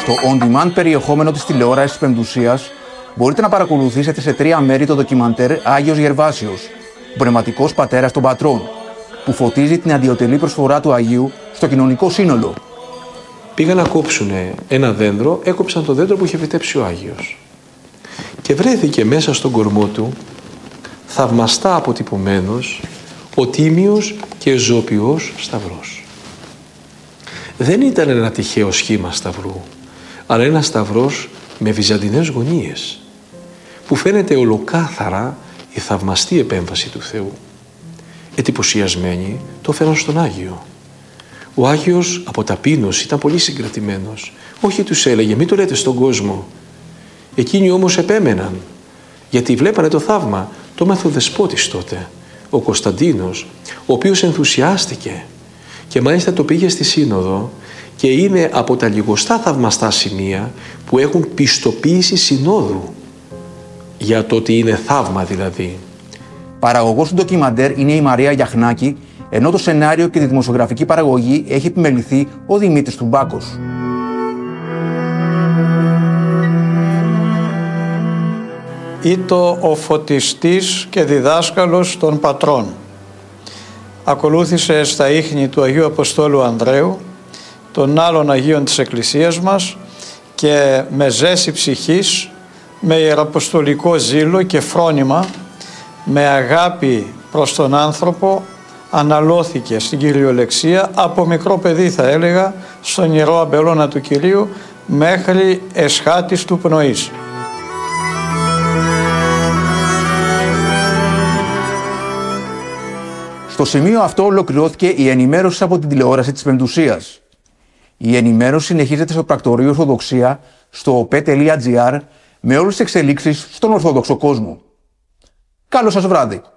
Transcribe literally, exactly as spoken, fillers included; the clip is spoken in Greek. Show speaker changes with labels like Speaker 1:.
Speaker 1: Στο on-demand περιεχόμενο της τηλεόρασης της Πεμπτουσίας μπορείτε να παρακολουθήσετε σε τρία μέρη το ντοκιμαντέρ Άγιος Γερβάσιος, ο πνευματικός πατέρας των πατρών, που φωτίζει την αντιοτελή προσφορά του Αγίου στο κοινωνικό σύνολο.
Speaker 2: Πήγαν να κόψουν ένα δέντρο, έκοψαν το δέντρο που είχε φυτέψει ο Άγιος. Και βρέθηκε μέσα στον κορμό του, θαυμαστά αποτυπωμένος, ο τίμιος και ζωπιός σταυρός. Δεν ήταν ένα τυχαίο σχήμα σταυρού, αλλά ένα σταυρός με βυζαντινές γωνίες, που φαίνεται ολοκάθαρα η θαυμαστή επέμβαση του Θεού. Εντυπωσιασμένοι το φέραν στον Άγιο. Ο Άγιος από ταπείνωση ήταν πολύ συγκρατημένος. Όχι, τους έλεγε, μην το λέτε στον κόσμο. Εκείνοι όμως επέμεναν, γιατί βλέπανε το θαύμα. Το μάθε ο δεσπότης τότε, ο Κωνσταντίνος, ο οποίος ενθουσιάστηκε και μάλιστα το πήγε στη Σύνοδο και είναι από τα λιγοστά θαυμαστά σημεία που έχουν πιστοποίηση συνόδου για το ότι είναι θαύμα δηλαδή.
Speaker 1: Παραγωγός του ντοκιμαντέρ είναι η Μαρία Γιαχνάκη, ενώ το σενάριο και τη δημοσιογραφική παραγωγή έχει επιμεληθεί ο Δημήτρης Τουμπάκος.
Speaker 3: Ήτο ο φωτιστής και διδάσκαλος των πατρών. Ακολούθησε στα ίχνη του Αγίου Αποστόλου Ανδρέου, των άλλων Αγίων της Εκκλησίας μας, και με ζέση ψυχής, με ιεραποστολικό ζήλο και φρόνημα, με αγάπη προς τον άνθρωπο, αναλώθηκε στην κυριολεξία από μικρό παιδί, θα έλεγα, στον ιερό αμπελώνα του Κυρίου μέχρι εσχάτης του πνοής.
Speaker 1: Στο σημείο αυτό ολοκληρώθηκε η ενημέρωση από την τηλεόραση της Πεμπτουσίας. Η ενημέρωση συνεχίζεται στο πρακτορείο Ορθοδοξία στο ο πι τελεία τζι άρ με όλες τις εξελίξεις στον Ορθόδοξο κόσμο. Καλό σας βράδυ!